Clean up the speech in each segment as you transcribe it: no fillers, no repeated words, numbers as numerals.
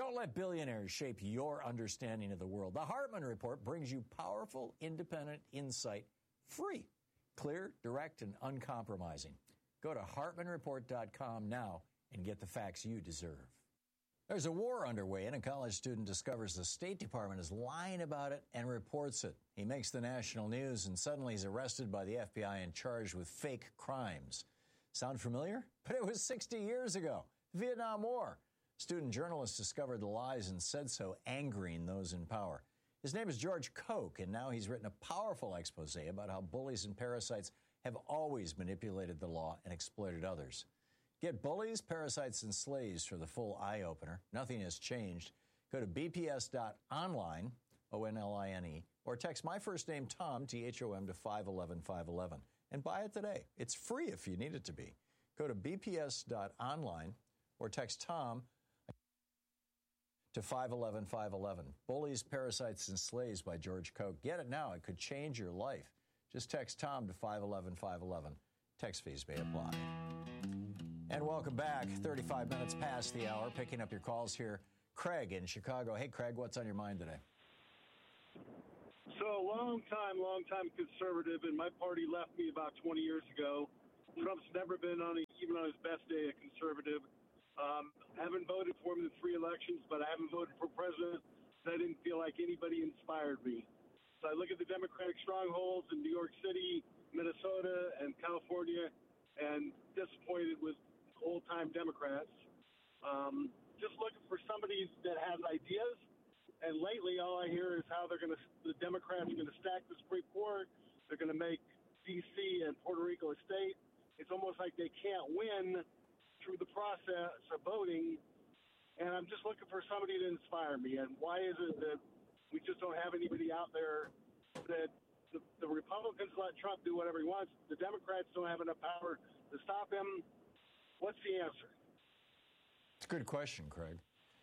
Don't let billionaires shape your understanding of the world. The Hartman Report brings you powerful, independent insight, free, clear, direct, and uncompromising. Go to HartmanReport.com now and get the facts you deserve. There's a war underway, and a college student discovers the State Department is lying about it and reports it. He makes the national news, and suddenly he's arrested by the FBI and charged with fake crimes. Sound familiar? But it was 60 years ago, the Vietnam War. Student journalists discovered the lies and said so, angering those in power. His name is George Koch, and now he's written a powerful expose about how bullies and parasites have always manipulated the law and exploited others. Get Bullies, Parasites, and Slaves for the full eye-opener. Nothing has changed. Go to bps.online, O-N-L-I-N-E, or text my first name, Tom, T-H-O-M, to 511-511, and buy it today. It's free if you need it to be. Go to bps.online or text Tom to 511-511. Bullies, Parasites, and Slaves by George Koch. Get it now. It could change your life. Just text Tom to 511-511. Text fees may apply. And welcome back. 35 minutes past the hour. Picking up your calls here. Craig in Chicago. Hey, Craig, what's on your mind today? So, long time conservative, and my party left me about 20 years ago. Trump's never been even on his best day, a conservative. Haven't voted for him in 3 elections, but I haven't voted for president, so I didn't feel like anybody inspired me. So I look at the Democratic strongholds in New York City, Minnesota, and California, and disappointed with old-time Democrats. Just looking for somebody that has ideas, and lately all I hear is how the Democrats are going to stack the Supreme Court. They're going to make D.C. and Puerto Rico a state. It's almost like they can't win through the process of voting, and I'm just looking for somebody to inspire me. And why is it that we just don't have anybody out there that the Republicans let Trump do whatever he wants, the Democrats don't have enough power to stop him? What's the answer? It's a good question, Craig.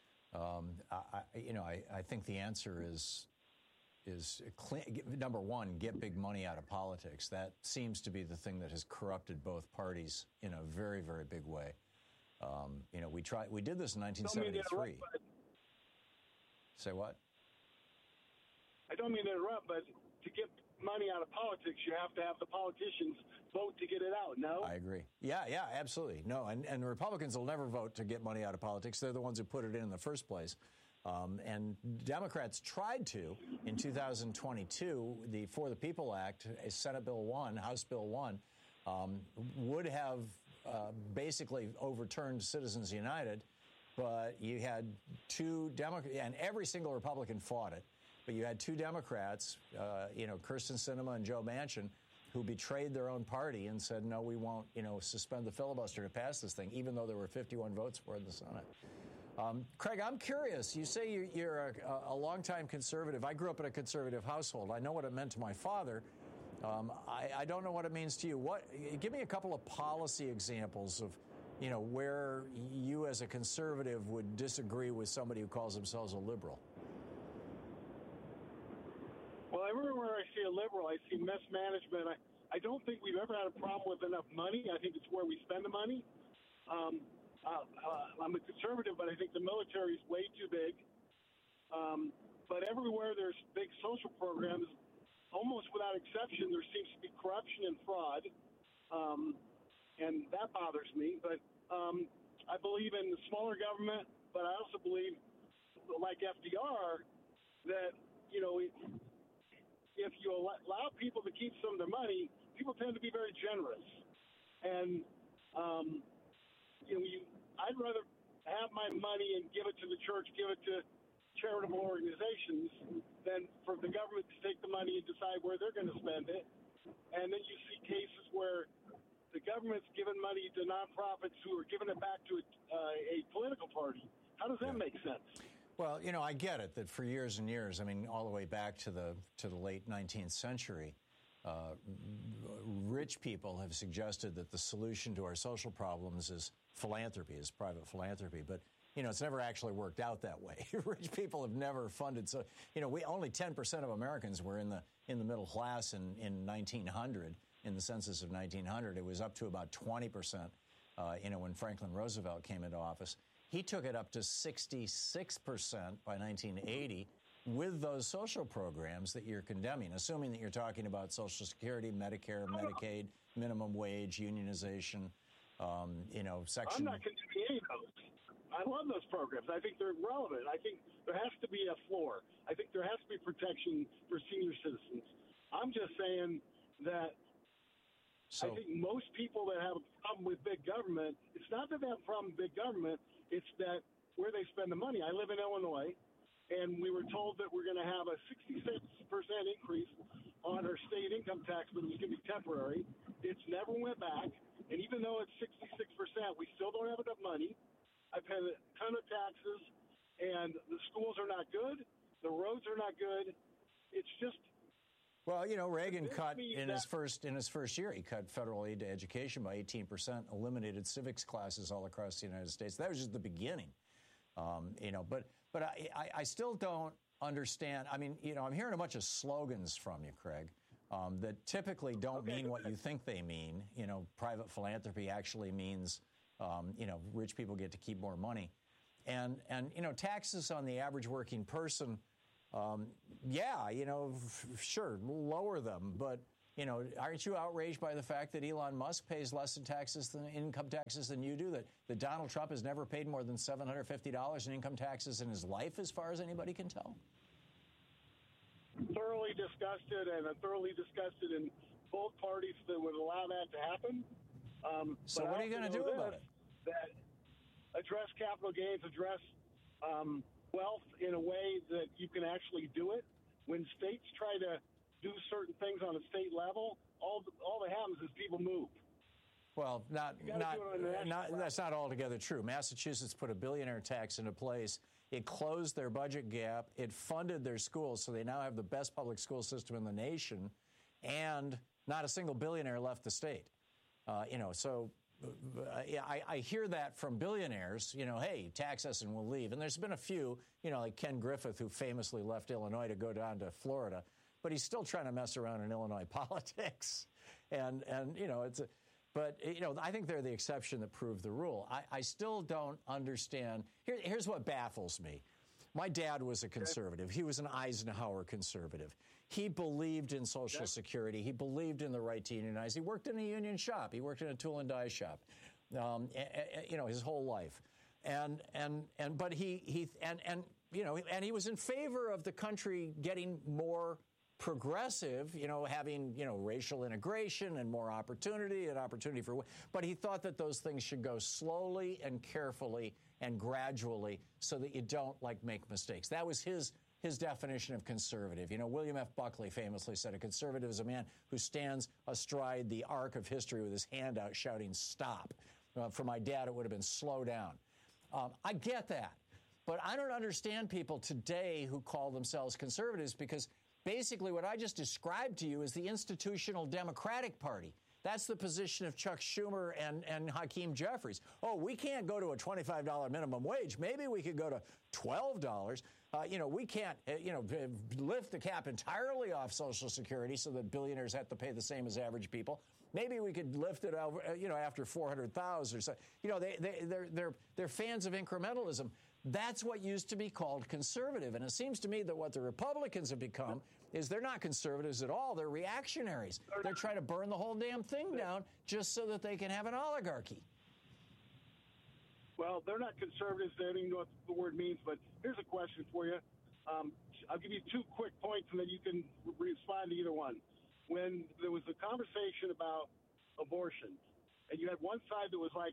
I think the answer is number one, get big money out of politics. That seems to be the thing that has corrupted both parties in a very, very big way. We did this in 1973. Say what? I don't mean to interrupt, but to get money out of politics, you have to have the politicians vote to get it out, no? I agree. Yeah, absolutely. No, and the Republicans will never vote to get money out of politics. They're the ones who put it in the first place. And Democrats tried to in 2022. The For the People Act, Senate Bill 1, House Bill 1, would have basically overturned Citizens United, but you had 2 Democrats, and every single Republican fought it. But you had 2 Democrats, Kyrsten Sinema and Joe Manchin, who betrayed their own party and said, no, we won't, suspend the filibuster to pass this thing, even though there were 51 votes for it in the Senate. Craig, I'm curious. You say you're a longtime conservative. I grew up in a conservative household. I know what it meant to my father. I don't know what it means to you. Give me a couple of policy examples of, where you as a conservative would disagree with somebody who calls themselves a liberal. Well, everywhere I see a liberal, I see mismanagement. I don't think we've ever had a problem with enough money. I think it's where we spend the money. I'm a conservative, but I think the military is way too big. But everywhere there's big social programs, almost without exception, there seems to be corruption and fraud. And that bothers me. But I believe in smaller government, but I also believe, like FDR, that, if you allow people to keep some of their money, people tend to be very generous. And, I'd rather have my money and give it to the church, give it to charitable organizations, than for the government to take the money and decide where they're going to spend it. And then you see cases where the government's given money to nonprofits who are giving it back to a political party. How does that make sense? Well, I get it that for years and years, all the way back to the late 19th century, rich people have suggested that the solution to our social problems is philanthropy, is private philanthropy. But, it's never actually worked out that way. Rich people have never funded. So, we only 10% of Americans were in the middle class in 1900, in the census of 1900. It was up to about 20%, when Franklin Roosevelt came into office. He took it up to 66% by 1980 with those social programs that you're condemning, assuming that you're talking about Social Security, Medicare, Medicaid, minimum wage, unionization, section. I'm not condemning any of those. I love those programs. I think they're relevant. I think there has to be a floor. I think there has to be protection for senior citizens. I'm just saying that I think most people that have a problem with big government, it's not that they have a problem with big government, it's that where they spend the money. I live in Illinois, and we were told that we're going to have a 66% increase on our state income tax, but it was going to be temporary. It's never went back, and even though it's 66%, we still don't have enough money. I pay a ton of taxes, and the schools are not good. The roads are not good. It's just. Well, Reagan cut in his first year. He cut federal aid to education by 18%, eliminated civics classes all across the United States. That was just the beginning, But I still don't understand. I mean, I'm hearing a bunch of slogans from you, Craig, that typically don't mean what you think they mean. Private philanthropy actually means. Rich people get to keep more money. And taxes on the average working person, sure, lower them. But, aren't you outraged by the fact that Elon Musk pays less in income taxes than you do, that Donald Trump has never paid more than $750 in income taxes in his life, as far as anybody can tell? Thoroughly disgusted, and thoroughly disgusted in both parties that would allow that to happen. So what are you going to do about it? That address capital gains, address wealth in a way that you can actually do it. When states try to do certain things on a state level, all that happens is people move. Well, that's not altogether true. Massachusetts put a billionaire tax into place. It closed their budget gap. It funded their schools, so they now have the best public school system in the nation, and not a single billionaire left the state. I hear that from billionaires, hey, tax us and we'll leave. And there's been a few, like Ken Griffith, who famously left Illinois to go down to Florida, but he's still trying to mess around in Illinois politics. I think they're the exception that proved the rule. I still don't understand. Here's what baffles me. My dad was a conservative. He was an Eisenhower conservative. He believed in Social Security. He believed in the right to unionize. He worked in a union shop. He worked in a tool and die shop, his whole life. And he was in favor of the country getting more progressive, having, racial integration and more opportunity but he thought that those things should go slowly and carefully and gradually so that you don't make mistakes. That was his definition of conservative. William F. Buckley famously said a conservative is a man who stands astride the arc of history with his hand out shouting, stop. For my dad, it would have been slow down. I get that. But I don't understand people today who call themselves conservatives, because basically what I just described to you is the institutional Democratic Party. That's the position of Chuck Schumer and Hakeem Jeffries. Oh, we can't go to a $25 minimum wage. Maybe we could go to $12. We can't, lift the cap entirely off Social Security so that billionaires have to pay the same as average people. Maybe we could lift it over, after 400,000 or so. They're fans of incrementalism. That's what used to be called conservative. And it seems to me that what the Republicans have become is they're not conservatives at all. They're reactionaries. They're trying to burn the whole damn thing down just so that they can have an oligarchy. Well, they're not conservatives. They don't even know what the word means. But here's a question for you. I'll give you 2 quick points, and then you can respond to either one. When there was a conversation about abortion, and you had one side that was like,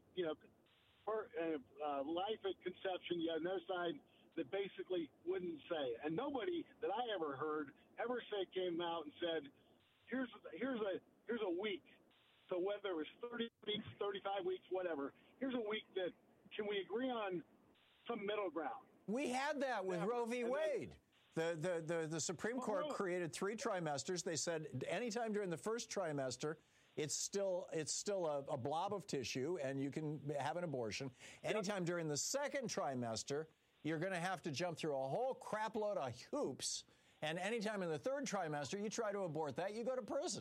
life at conception, you had another side that basically wouldn't say. And nobody that I ever heard came out and said, here's a week. So whether it was 30 weeks, 35 weeks, whatever, here's a week that can we agree on some middle ground? We had that with Roe v. Wade. The Supreme Court created 3 trimesters. They said anytime during the first trimester, it's still a blob of tissue, and you can have an abortion. Anytime during the second trimester, you're going to have to jump through a whole crap load of hoops. And anytime in the third trimester, you try to abort that, you go to prison.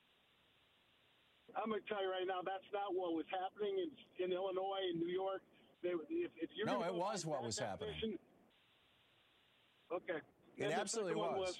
I'm going to tell you right now, that's not what was happening in Illinois and New York. If you're no, it was what was happening. Okay. It absolutely was.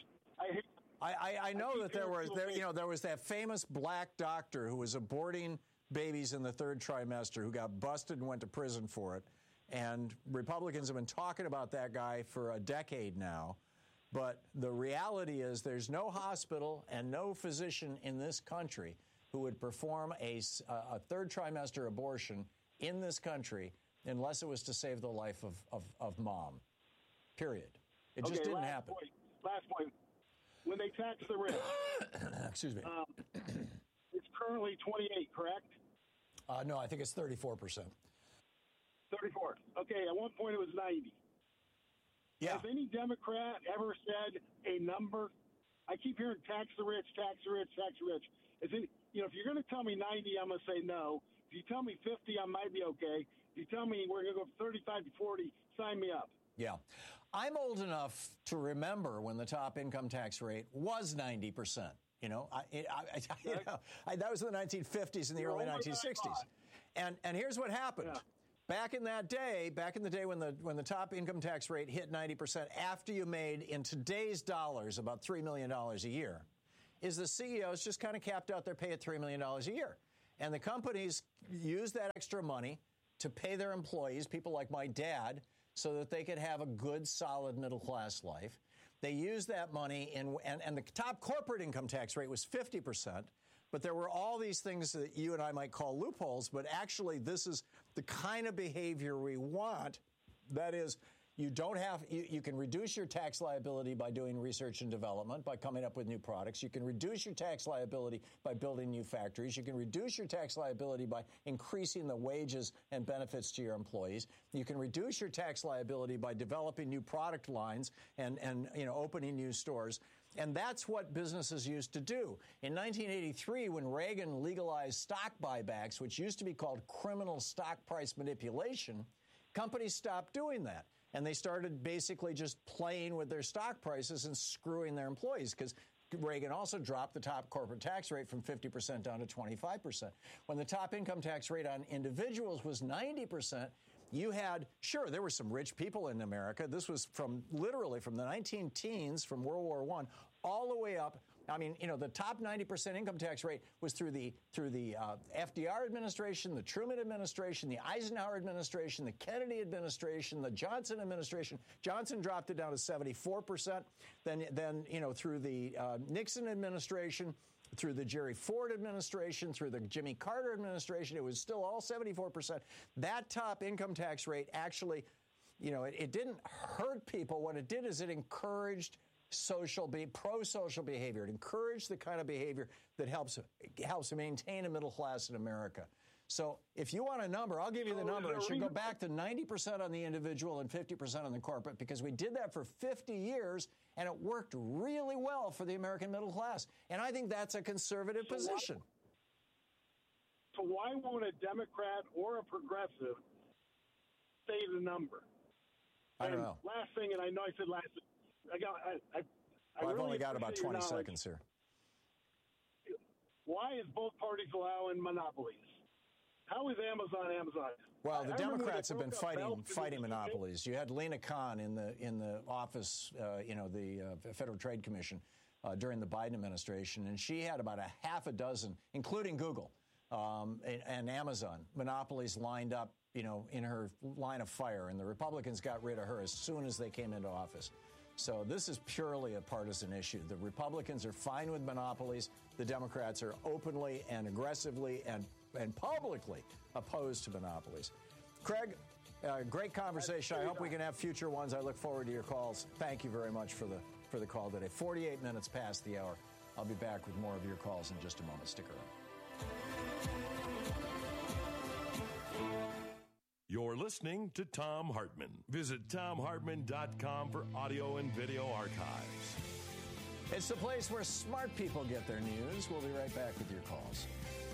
I know that there was that famous black doctor who was aborting babies in the third trimester who got busted and went to prison for it. And Republicans have been talking about that guy for a decade now. But the reality is there's no hospital and no physician in this country who would perform a third trimester abortion in this country unless it was to save the life of mom. Period. It just didn't happen. Last point. When they tax the rich. Excuse me. It's currently 28, correct? No, I think it's 34%. 34. Okay, at one point it was 90. Yeah. Has any Democrat ever said a number? I keep hearing tax the rich, tax the rich, tax the rich. If you're going to tell me 90, I'm going to say no. If you tell me 50, I might be okay. If you tell me we're going to go 35 to 40, sign me up. Yeah. I'm old enough to remember when the top income tax rate was 90%. That was in the 1950s and the early 1960s. And here's what happened. Yeah. Back in the day when the top income tax rate hit 90% after you made, in today's dollars, about $3 million a year, is the CEOs just kind of capped out their pay at $3 million a year. And the companies used that extra money to pay their employees, people like my dad, so that they could have a good, solid middle-class life. They used that money, and the top corporate income tax rate was 50%. But there were all these things that you and I might call loopholes, but actually this is the kind of behavior we want. That is, you can reduce your tax liability by doing research and development, by coming up with new products. You can reduce your tax liability by building new factories. You can reduce your tax liability by increasing the wages and benefits to your employees. You can reduce your tax liability by developing new product lines and opening new stores. And that's what businesses used to do. In 1983, when Reagan legalized stock buybacks, which used to be called criminal stock price manipulation, companies stopped doing that. And they started basically just playing with their stock prices and screwing their employees, because Reagan also dropped the top corporate tax rate from 50% down to 25%. When the top income tax rate on individuals was 90%, there were some rich people in America. This was literally from the 19-teens, from World War I, all the way up. I mean, the top 90% income tax rate was through the FDR administration, the Truman administration, the Eisenhower administration, the Kennedy administration, the Johnson administration. Johnson dropped it down to 74%. Then through the Nixon administration, through the Jerry Ford administration, through the Jimmy Carter administration, it was still all 74%. That top income tax rate actually, it didn't hurt people. What it did is it encouraged pro-social behavior. It encouraged the kind of behavior that helps maintain a middle class in America. So if you want a number, I'll give you the number. It should go back to 90% on the individual and 50% on the corporate, because we did that for 50 years, and it worked really well for the American middle class. And I think that's a conservative position. So why won't a Democrat or a progressive say the number? I don't know. Last thing, and I know I said last thing. I've only got about 20 seconds here. Why is both parties allowing monopolies? How is Amazon? Well, the Democrats have been fighting monopolies. You had Lena Khan in the office, the Federal Trade Commission during the Biden administration, and she had about a half a dozen, including Google and Amazon, monopolies lined up, in her line of fire, and the Republicans got rid of her as soon as they came into office. So this is purely a partisan issue. The Republicans are fine with monopolies. The Democrats are openly and aggressively and publicly opposed to monopolies. Craig, great conversation. I hope we can have future ones. I look forward to your calls. Thank you very much for the call today. 48 minutes past the hour. I'll be back with more of your calls in just a moment. Stick around. You're listening to Thom Hartmann. Visit ThomHartmann.com for audio and video archives. It's the place where smart people get their news. We'll be right back with your calls.